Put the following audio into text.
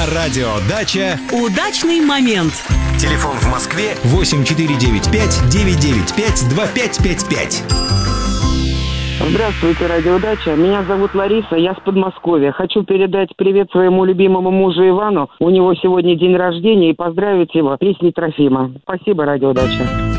радио «Дача». Удачный момент. Телефон в Москве 8495-995-2555. Здравствуйте, радио «Дача». Меня зовут Лариса, я с Подмосковья. Хочу передать привет своему любимому мужу Ивану. У него сегодня день рождения, и поздравить его песней Трофима. Спасибо, радио «Дача».